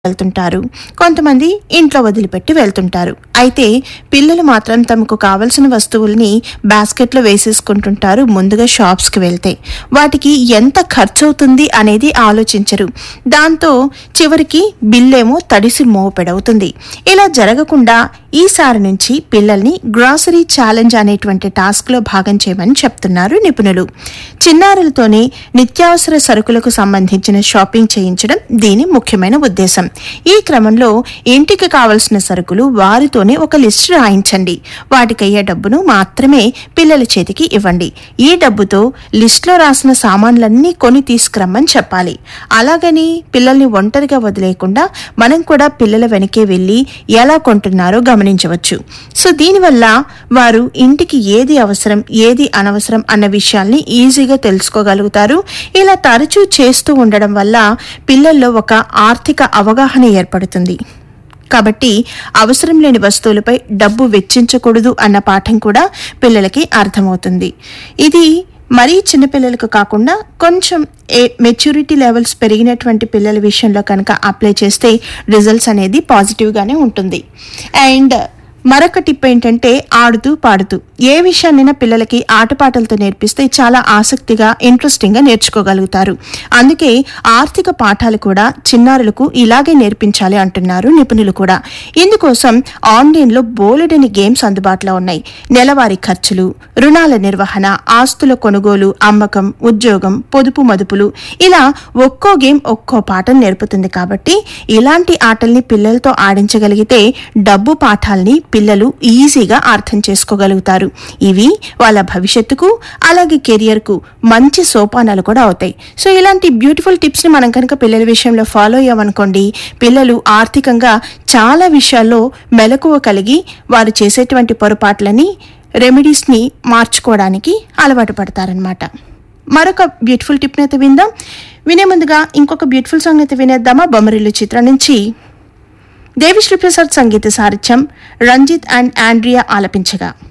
వెళ్తుంటారు. కొంతమంది ఇంట్లో వదిలిపెట్టి వెళ్తుంటారు. అయితే పిల్లలు మాత్రం తమకు కావలసిన వస్తువుల్ని బాస్కెట్లో వేసేసుకుంటుంటారు. ముందుగా షాప్స్కి వెళ్తే వాటికి ఎంత ఖర్చు అవుతుంది అనేది ఆలోచించరు. దాంతో చివరికి బిల్లేమో తడిసి మోపెడవుతుంది. ఇలా జరగకుండా ఈసారి నుంచి పిల్లల్ని గ్రాసరీ ఛాలెంజ్ అనేటువంటి టాస్క్లో భాగం చేయమని చెప్తున్నారు నిపుణులు. చిన్నారులతోనే నిత్యావసర సరుకులకు సంబంధించిన షాపింగ్ చేయించడం దీని ముఖ్యమైన ఉద్దేశం. ఈ క్రమంలో ఇంటికి కావలసిన సరుకులు వారితోనే ఒక లిస్ట్ రాయించండి. వాటికయ్యే డబ్బును మాత్రమే పిల్లల చేతికి ఇవ్వండి. ఈ డబ్బుతో లిస్టులో రాసిన సామాన్లన్నీ కొని తీసుకురమ్మని చెప్పాలి. అలాగని పిల్లల్ని ఒంటరిగా వదిలేయకుండా మనం కూడా పిల్లల వెనకే వెళ్ళి ఎలా కొంటున్నారో గమనించవచ్చు. సో దీనివల్ల వారు ఇంటికి ఏది అవసరం ఏది అనవసరం అన్న విషయాల్ని ఈజీగా తెలుసుకోగలుగుతారు. ఇలా తరచూ చేస్తూ ఉండడం వల్ల పిల్లల్లో ఒక ఆర్థిక అవగాహన ఏర్పడుతుంది. కాబట్టి అవసరం లేని వస్తువులపై డబ్బు వెచ్చించకూడదు అన్న పాఠం కూడా పిల్లలకి అర్థమవుతుంది. ఇది మరీ చిన్నపిల్లలకు కాకుండా కొంచెం మెచ్యూరిటీ లెవెల్స్ పెరిగినటువంటి పిల్లల విషయంలో కనుక అప్లై చేస్తే రిజల్ట్స్ అనేది పాజిటివ్గానే ఉంటుంది. అండ్ మరొక టిప్ ఏంటంటే ఆడుతూ పాడుతూ ఏ విషయాన్నైనా పిల్లలకి ఆటపాటలతో నేర్పిస్తే చాలా ఆసక్తిగా ఇంట్రెస్టింగ్గా నేర్చుకోగలుగుతారు. అందుకే ఆర్థిక పాఠాలు కూడా చిన్నారులకు ఇలాగే నేర్పించాలి అంటున్నారు నిపుణులు కూడా. ఇందుకోసం ఆన్లైన్లో బోలెడని గేమ్స్ అందుబాటులో ఉన్నాయి. నెలవారీ ఖర్చులు, రుణాల నిర్వహణ, ఆస్తుల కొనుగోలు, అమ్మకం, ఉద్యోగం, పొదుపు మదుపులు, ఇలా ఒక్కో గేమ్ ఒక్కో పాఠం నేర్పుతుంది. కాబట్టి ఇలాంటి ఆటల్ని పిల్లలతో ఆడించగలిగితే డబ్బు పాఠాల్ని పిల్లలు ఈజీగా అర్థం చేసుకోగలుగుతారు. ఇవి వాళ్ళ భవిష్యత్తుకు అలాగే కెరియర్కు మంచి సోపానాలు కూడా అవుతాయి. సో ఇలాంటి బ్యూటిఫుల్ టిప్స్ని మనం కనుక పిల్లల విషయంలో ఫాలో అయ్యామనుకోండి, పిల్లలు ఆర్థికంగా చాలా విషయాల్లో మెలకువ కలిగి వారు చేసేటువంటి పొరపాట్లని రెమెడీస్ని మార్చుకోవడానికి అలవాటు పడతారనమాట. మరొక బ్యూటిఫుల్ టిప్ని అయితే విందాం. వినే ముందుగా ఇంకొక బ్యూటిఫుల్ సాంగ్ అయితే వినేద్దామా. బొమ్మరిల్లు చిత్రం నుంచి దేవిశ్రీ ప్రసాద్ సంగీత సారథ్యం, రంజిత్ అండ్ ఆండ్రియా ఆలపించగా